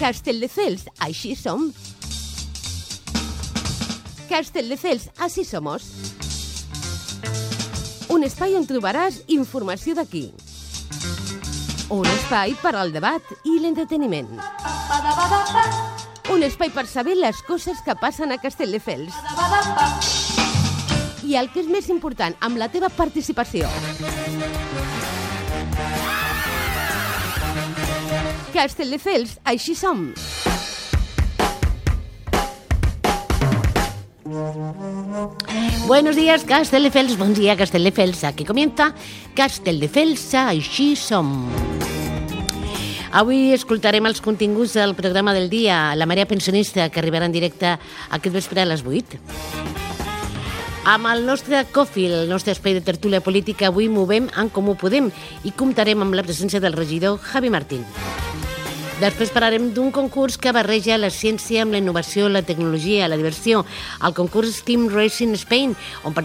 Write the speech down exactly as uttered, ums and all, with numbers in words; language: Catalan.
Castelldefels, així som. Castelldefels, así somos. Un espai on trobaràs informació d'aquí. Un espai per al debat i l'entreteniment. Un espai per saber les coses que passen a Castelldefels. I el que és més important, amb la teva participació. Castelldefels, així som. Buenos días, Castelldefels. Bon dia, Castelldefels. Aquí comienza Castelldefels, així som. Avui escoltarem els continguts del programa del dia, La Marea Pensionista, que arribarà en directe aquest vespre a les vuit. Amb el nostre Coffee, el nostre espai de tertúlia política, avui movem en Comú Podem i comptarem amb la presència del regidor Javi Martín. Després parlarem d'un concurs que barreja la ciència amb la innovació, la tecnologia, la diversió, el concurs Steam Racing Spain, on